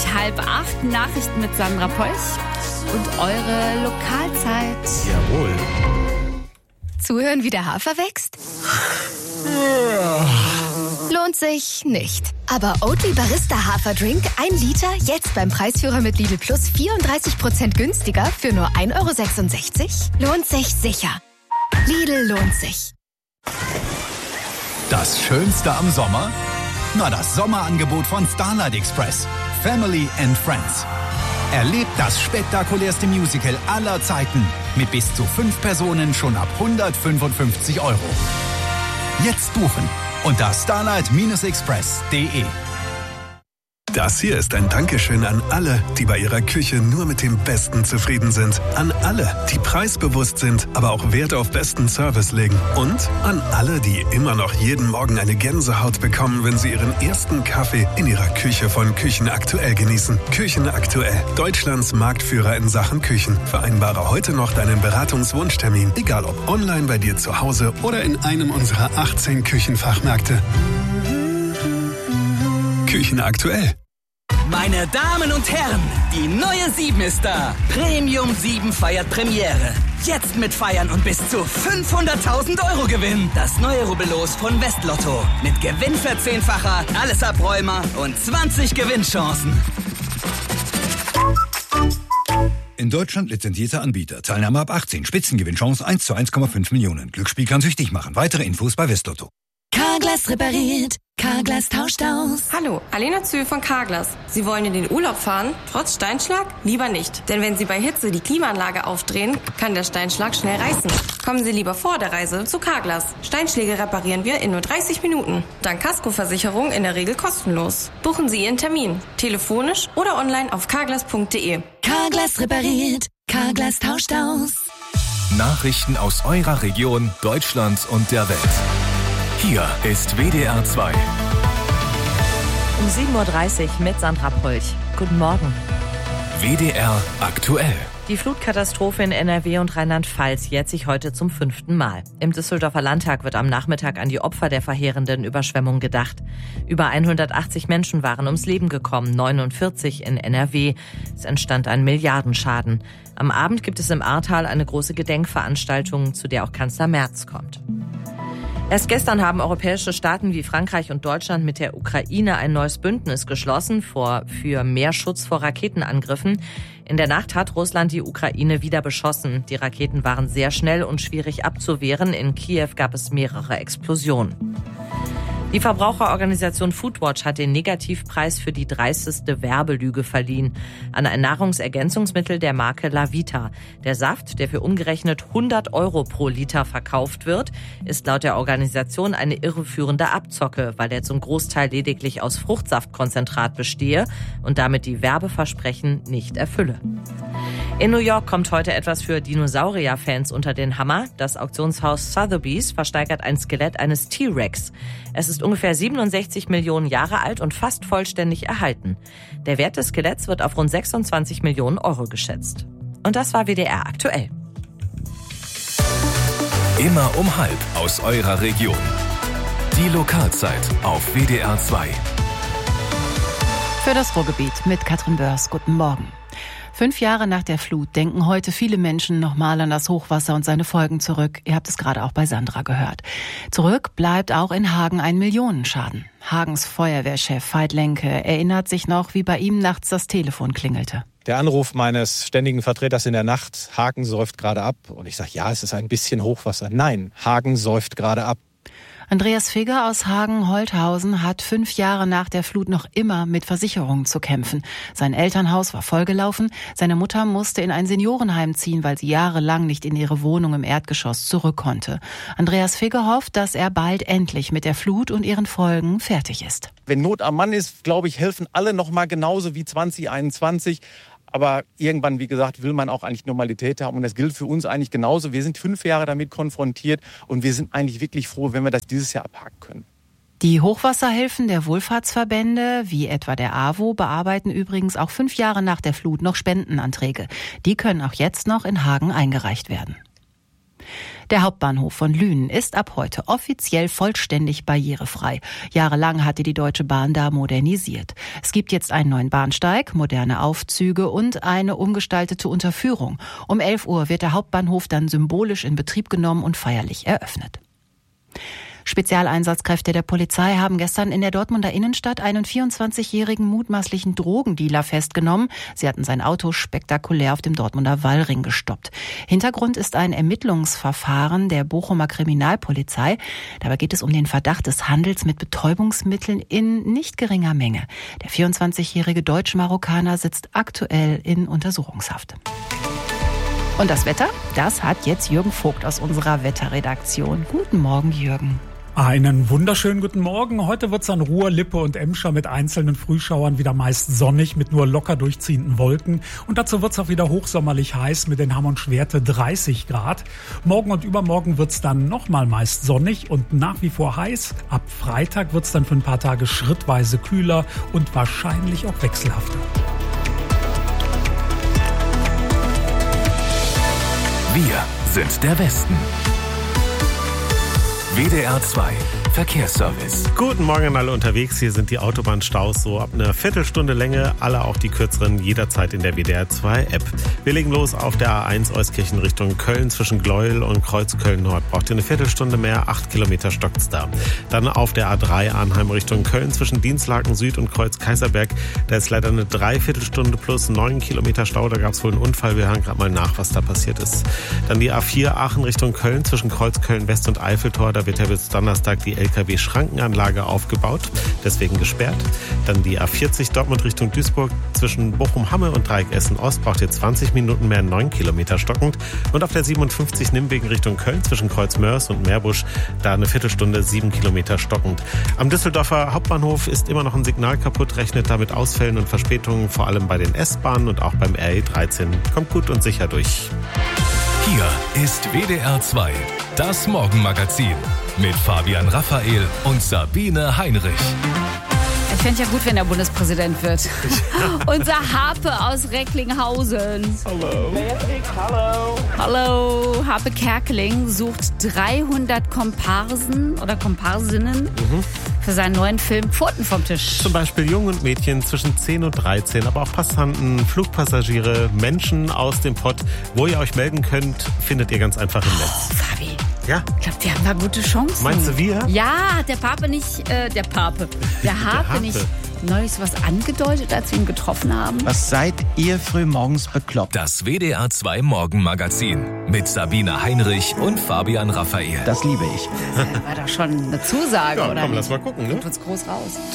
7:30, Nachrichten mit Sandra Polch und eure Lokalzeit. Jawohl. Zuhören, wie der Hafer wächst? Lohnt sich nicht. Aber Oatly Barista Haferdrink 1 Liter jetzt beim Preisführer mit Lidl Plus 34% günstiger für nur 1,66 €? Lohnt sich sicher. Lidl lohnt sich. Das Schönste am Sommer? Na, das Sommerangebot von Starlight Express. Family and Friends. Erlebt das spektakulärste Musical aller Zeiten mit bis zu 5 Personen schon ab 155 €. Jetzt buchen unter starlight-express.de. Das hier ist ein Dankeschön an alle, die bei ihrer Küche nur mit dem Besten zufrieden sind. An alle, die preisbewusst sind, aber auch Wert auf besten Service legen. Und an alle, die immer noch jeden Morgen eine Gänsehaut bekommen, wenn sie ihren ersten Kaffee in ihrer Küche von Küchen Aktuell genießen. Küchen Aktuell, Deutschlands Marktführer in Sachen Küchen. Vereinbare heute noch deinen Beratungswunschtermin, egal ob online bei dir zu Hause oder in einem unserer 18 Küchenfachmärkte. Küchen Aktuell. Meine Damen und Herren, die neue 7 ist da. Premium 7 feiert Premiere. Jetzt mitfeiern und bis zu 500.000 € gewinnen. Das neue Rubbellos von Westlotto. Mit Gewinnverzehnfacher, alles Abräumer und 20 Gewinnchancen. In Deutschland lizenzierter Anbieter. Teilnahme ab 18. Spitzengewinnchance 1 zu 1,5 Millionen. Glücksspiel kann süchtig machen. Weitere Infos bei Westlotto. Carglass repariert. Carglass tauscht aus. Hallo, Alena Zühl von Carglass. Sie wollen in den Urlaub fahren? Trotz Steinschlag? Lieber nicht. Denn wenn Sie bei Hitze die Klimaanlage aufdrehen, kann der Steinschlag schnell reißen. Kommen Sie lieber vor der Reise zu Carglass. Steinschläge reparieren wir in nur 30 Minuten. Dank Kaskoversicherung in der Regel kostenlos. Buchen Sie Ihren Termin. Telefonisch oder online auf carglass.de. Carglass repariert. Carglass tauscht aus. Nachrichten aus eurer Region, Deutschland und der Welt. Hier ist WDR 2. Um 7:30 Uhr mit Sandra Polch. Guten Morgen. WDR aktuell. Die Flutkatastrophe in NRW und Rheinland-Pfalz jährt sich heute zum 5. Mal. Im Düsseldorfer Landtag wird am Nachmittag an die Opfer der verheerenden Überschwemmung gedacht. Über 180 Menschen waren ums Leben gekommen, 49 in NRW. Es entstand ein Milliardenschaden. Am Abend gibt es im Ahrtal eine große Gedenkveranstaltung, zu der auch Kanzler Merz kommt. Erst gestern haben europäische Staaten wie Frankreich und Deutschland mit der Ukraine ein neues Bündnis geschlossen für mehr Schutz vor Raketenangriffen. In der Nacht hat Russland die Ukraine wieder beschossen. Die Raketen waren sehr schnell und schwierig abzuwehren. In Kiew gab es mehrere Explosionen. Die Verbraucherorganisation Foodwatch hat den Negativpreis für die dreisteste Werbelüge verliehen an ein Nahrungsergänzungsmittel der Marke Lavita. Der Saft, der für umgerechnet 100 € pro Liter verkauft wird, ist laut der Organisation eine irreführende Abzocke, weil er zum Großteil lediglich aus Fruchtsaftkonzentrat bestehe und damit die Werbeversprechen nicht erfülle. In New York kommt heute etwas für Dinosaurier-Fans unter den Hammer. Das Auktionshaus Sotheby's versteigert ein Skelett eines T-Rex. Es ist ungefähr 67 Millionen Jahre alt und fast vollständig erhalten. Der Wert des Skeletts wird auf rund 26 Millionen € geschätzt. Und das war WDR aktuell. Immer um 12:30 aus eurer Region. Die Lokalzeit auf WDR 2. Für das Ruhrgebiet mit Katrin Börs. Guten Morgen. 5 Jahre nach der Flut denken heute viele Menschen nochmal an das Hochwasser und seine Folgen zurück. Ihr habt es gerade auch bei Sandra gehört. Zurück bleibt auch in Hagen ein Millionenschaden. Hagens Feuerwehrchef Veit Lenke erinnert sich noch, wie bei ihm nachts das Telefon klingelte. Der Anruf meines ständigen Vertreters in der Nacht, Hagen säuft gerade ab. Und ich sage, ja, es ist ein bisschen Hochwasser. Nein, Hagen säuft gerade ab. Andreas Figger aus Hagen-Holthausen hat 5 Jahre nach der Flut noch immer mit Versicherungen zu kämpfen. Sein Elternhaus war vollgelaufen. Seine Mutter musste in ein Seniorenheim ziehen, weil sie jahrelang nicht in ihre Wohnung im Erdgeschoss zurück konnte. Andreas Figger hofft, dass er bald endlich mit der Flut und ihren Folgen fertig ist. Wenn Not am Mann ist, glaube ich, helfen alle noch mal genauso wie 2021. Aber irgendwann, wie gesagt, will man auch eigentlich Normalität haben. Und das gilt für uns eigentlich genauso. Wir sind 5 Jahre damit konfrontiert und wir sind eigentlich wirklich froh, wenn wir das dieses Jahr abhaken können. Die Hochwasserhilfen der Wohlfahrtsverbände, wie etwa der AWO, bearbeiten übrigens auch 5 Jahre nach der Flut noch Spendenanträge. Die können auch jetzt noch in Hagen eingereicht werden. Der Hauptbahnhof von Lünen ist ab heute offiziell vollständig barrierefrei. Jahrelang hatte die Deutsche Bahn da modernisiert. Es gibt jetzt einen neuen Bahnsteig, moderne Aufzüge und eine umgestaltete Unterführung. Um 11 Uhr wird der Hauptbahnhof dann symbolisch in Betrieb genommen und feierlich eröffnet. Spezialeinsatzkräfte der Polizei haben gestern in der Dortmunder Innenstadt einen 24-jährigen mutmaßlichen Drogendealer festgenommen. Sie hatten sein Auto spektakulär auf dem Dortmunder Wallring gestoppt. Hintergrund ist ein Ermittlungsverfahren der Bochumer Kriminalpolizei. Dabei geht es um den Verdacht des Handels mit Betäubungsmitteln in nicht geringer Menge. Der 24-jährige Deutsch-Marokkaner sitzt aktuell in Untersuchungshaft. Und das Wetter, das hat jetzt Jürgen Vogt aus unserer Wetterredaktion. Guten Morgen, Jürgen. Einen wunderschönen guten Morgen. Heute wird's an Ruhr, Lippe und Emscher mit einzelnen Frühschauern wieder meist sonnig mit nur locker durchziehenden Wolken. Und dazu wird's auch wieder hochsommerlich heiß mit den Hamm- und Schwerte 30 Grad. Morgen und übermorgen wird's dann nochmal meist sonnig und nach wie vor heiß. Ab Freitag wird's dann für ein paar Tage schrittweise kühler und wahrscheinlich auch wechselhafter. Wir sind der Westen. WDR 2 Verkehrsservice. Guten Morgen an alle unterwegs. Hier sind die Autobahnstaus so ab einer Viertelstunde Länge. Alle auch die kürzeren jederzeit in der WDR 2 App. Wir legen los auf der A1 Euskirchen Richtung Köln zwischen Gleuel und Kreuzköln Nord. Braucht ihr eine Viertelstunde mehr, 8 Kilometer stockt's da. Dann auf der A3 Arnheim Richtung Köln zwischen Dienstlaken Süd und Kreuz Kaiserberg. Da ist leider eine Dreiviertelstunde plus 9 Kilometer Stau. Da gab's wohl einen Unfall. Wir hören gerade mal nach, was da passiert ist. Dann die A4 Aachen Richtung Köln zwischen Kreuzköln West und Eiffeltor. Da wird ja bis Donnerstag die LKW-Schrankenanlage aufgebaut, deswegen gesperrt. Dann die A40 Dortmund Richtung Duisburg zwischen Bochum-Hamme und Dreieck Essen-Ost braucht ihr 20 Minuten mehr, 9 Kilometer stockend. Und auf der 57 Nimwegen Richtung Köln zwischen Kreuzmörs und Meerbusch, da eine Viertelstunde, 7 Kilometer stockend. Am Düsseldorfer Hauptbahnhof ist immer noch ein Signal kaputt, rechnet damit Ausfällen und Verspätungen, vor allem bei den S-Bahnen und auch beim RE13. Kommt gut und sicher durch. Hier ist WDR 2, das Morgenmagazin mit Fabian Raphael und Sabine Heinrich. Ich fände ja gut, wenn er Bundespräsident wird. Unser Harpe aus Recklinghausen. Hallo. Hallo. Harpe Kerkeling sucht 300 Komparsen oder Komparsinnen für seinen neuen Film Pfoten vom Tisch. Zum Beispiel Jungen und Mädchen zwischen 10 und 13, aber auch Passanten, Flugpassagiere, Menschen aus dem Pott. Wo ihr euch melden könnt, findet ihr ganz einfach im Netz. Fabi. Ja? Ich glaube, wir haben da gute Chancen. Meinst du wir? Ja, hat der Harpe nicht neulich was angedeutet, als wir ihn getroffen haben? Was seid ihr früh morgens bekloppt? Das WDR 2 Morgenmagazin mit Sabine Heinrich und Fabian Raphael. Das liebe ich. War doch schon eine Zusage, ja, oder? Komm, lass mal gucken, ne? Kommt uns groß raus.